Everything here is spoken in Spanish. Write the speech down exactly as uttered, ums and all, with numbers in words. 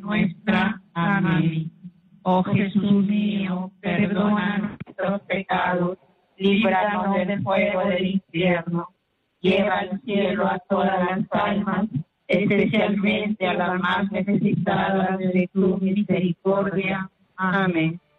nuestra. Amén. Oh Jesús mío, perdona nuestros pecados, líbranos del fuego del infierno, lleva al cielo a todas las almas, especialmente a las más necesitadas de tu misericordia. Amén.